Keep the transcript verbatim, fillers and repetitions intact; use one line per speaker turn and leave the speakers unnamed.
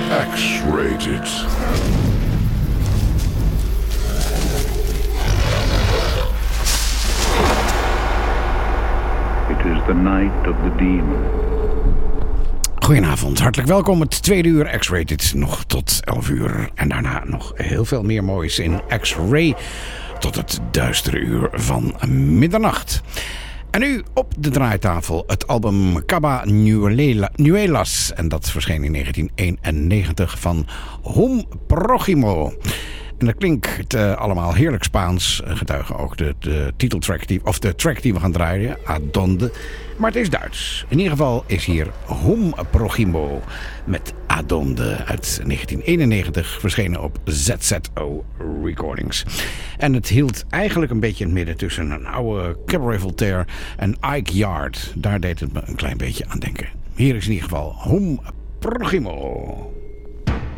X-Rated.
It is the night of the demon.
Goedenavond, hartelijk welkom. Het tweede uur X-Rated nog tot elf uur. En daarna nog heel veel meer moois in X-Ray tot het duistere uur van middernacht. En nu op de draaitafel het album Caba Nuelas. En dat verscheen in negentien eenennegentig van Hum Prójimo. En dat klinkt uh, allemaal heerlijk Spaans. Getuigen ook de, de titeltrack die, of de track die we gaan draaien, Adonde. Maar het is Duits. In ieder geval is hier Hum Prójimo met Adonde uit negentien eenennegentig. Verschenen op Z Z O Recordings. En het hield eigenlijk een beetje in het midden tussen een oude Cabaret Voltaire en Ike Yard. Daar deed het me een klein beetje aan denken. Hier is in ieder geval Hum Prójimo.